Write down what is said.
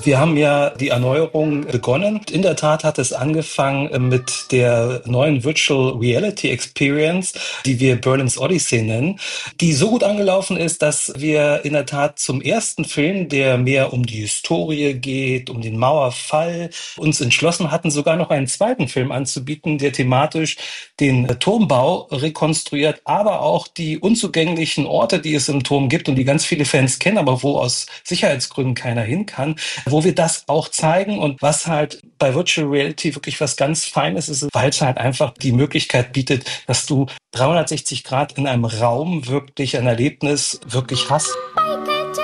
Wir haben ja die Erneuerung begonnen. In der Tat hat es angefangen mit der neuen Virtual Reality Experience, die wir Berlin's Odyssey nennen, die so gut angelaufen ist, dass wir in der Tat zum ersten Film, der mehr um die Historie geht, um den Mauerfall, uns entschlossen hatten, sogar noch einen zweiten Film anzubieten, der thematisch den Turmbau rekonstruiert, aber auch die unzugänglichen Orte, die es im Turm gibt und die ganz viele Fans kennen, aber wo aus Sicherheitsgründen keiner hin kann, wo wir das auch zeigen. Und was halt bei Virtual Reality wirklich was ganz Feines ist, weil es halt einfach die Möglichkeit bietet, dass du 360 Grad in einem Raum wirklich ein Erlebnis wirklich hast.